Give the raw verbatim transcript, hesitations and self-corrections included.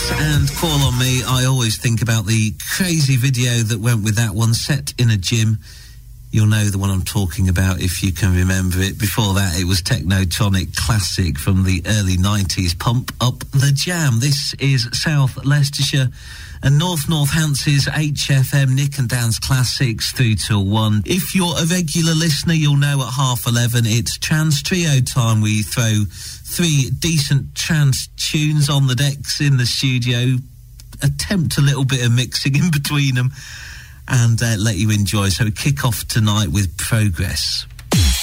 and Call on Me, I always think about the crazy video that went with that one, set in a gym. You'll know the one I'm talking about if you can remember it. Before that, it was Technotronic Classic from the early nineties, Pump Up the Jam. This is South Leicestershire and North Northanton's H F M, Nick and Dan's Classics, through till one. If you're a regular listener, you'll know at half eleven, it's Trans Trio time. We throw three decent trance tunes on the decks in the studio, attempt a little bit of mixing in between them, and uh, let you enjoy. So we kick off tonight with Progress.